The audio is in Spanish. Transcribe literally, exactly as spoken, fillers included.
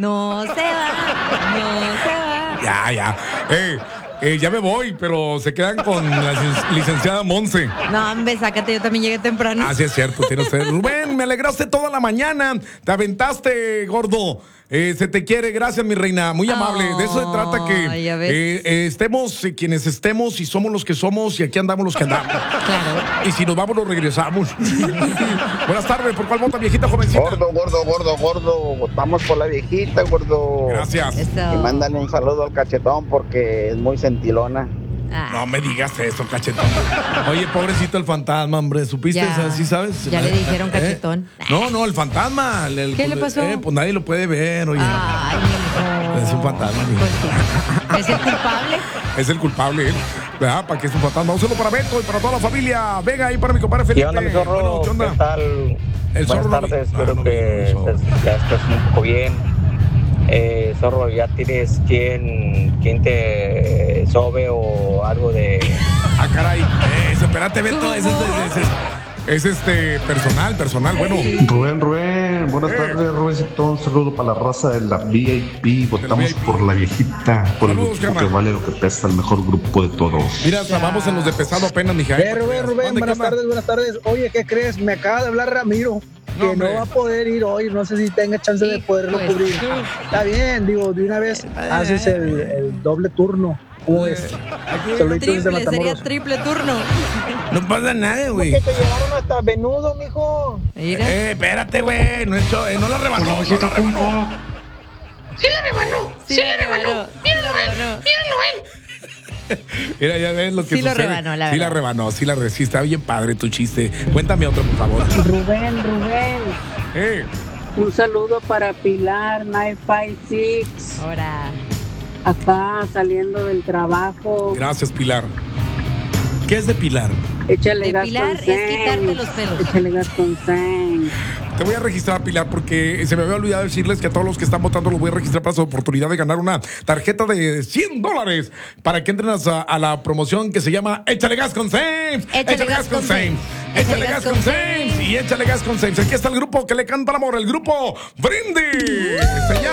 No se va, no se va. Ya, ya. Eh, eh, ya me voy, pero se quedan con la licenciada Monse. No, hombre, sácate, yo también llegué temprano. Ah, sí, es cierto, tiene usted. Rubén, me alegraste toda la mañana. Te aventaste, gordo. Eh, se te quiere, gracias, mi reina. Muy amable. Oh, de eso se trata que ya ves. eh, eh, estemos eh, quienes estemos y somos los que somos y aquí andamos los que andamos. Claro. Y si nos vamos, nos regresamos. Buenas tardes. ¿Por cuál vota, viejita jovencita? Gordo, gordo, gordo, gordo. Votamos por la viejita, gordo. Gracias. Eso. Y mándale un saludo al cachetón porque es muy sentilona. Ah, No me digas eso, cachetón. Oye, pobrecito el fantasma, hombre. ¿Supiste? Ya. ¿Sí sabes? Ya le dijeron ¿Eh? cachetón. No, no, el fantasma. El- el- ¿Qué le pasó? Eh, pues nadie lo puede ver, oye. Ay, mijo. Es un fantasma, mijo. Pues sí. ¿Es el culpable? Es el culpable él. ¿Verdad? ¿Para qué es un fantasma? Un saludo para Beto y para toda la familia. Venga ahí para mi compadre Felipe. ¿Qué onda, mi zorro? Bueno, ¿qué onda? ¿Qué tal? El Buenas zorro no- tardes, Ah, espero no, que el zorro. estés- ya estés un poco bien. Eh, zorro, ¿ya tienes quién, quién te sobe o algo de...? Ah, caray. Eh, espérate, Beto. Es, es, es, es- es este personal, personal. Bueno. Rubén, Rubén, buenas Eh. tardes, Rubéncito. Un saludo para la raza de la V I P. Votamos V I P. por la viejita, por el Saludos, grupo que carnal. vale lo que pesa, el mejor grupo de todos. Mira, vamos en los de pesado apenas, mija. Eh, Rubén, Rubén, ¿Dónde, buenas qué onda? tardes, buenas tardes. Oye, ¿qué crees? Me acaba de hablar Ramiro, que No, hombre. no va a poder ir hoy. No sé si tenga chance de poderlo Hijo de cubrir. su- Está bien, digo, de una vez haces el, el doble turno. ¿Cómo es? Saluditos desde Triple, sería Matamoros. triple turno. No pasa nada, güey. te llevaron hasta Venudo, mijo. Mira. Eh, espérate, güey. No, he hecho- eh, no la rebanó. No la rebanó. Sí, la rebanó. Sí, la rebanó. Mira, ya ves lo que Sí lo sucede. rebanó, la Sí la verdad. rebanó, sí la re- sí, está bien padre tu chiste. Cuéntame otro, por favor. Rubén, Rubén, Eh, un saludo para Pilar nueve cinco seis, Ahora. acá saliendo del trabajo. gracias, Pilar. ¿Qué es de Pilar? Échale De gas Pilar con es quitarte zen. los pelos. Échale gas con zen. Te voy a registrar, Pilar, porque se me había olvidado decirles que a todos los que están votando los voy a registrar para su oportunidad de ganar una tarjeta de cien dólares para que entren a, a la promoción que se llama Échale Gas con Sames. Échale gas con Sames. Échale Gas con Sames. Y Échale Gas con Sames. Aquí está el grupo que le canta el amor, el grupo Brindis. Señal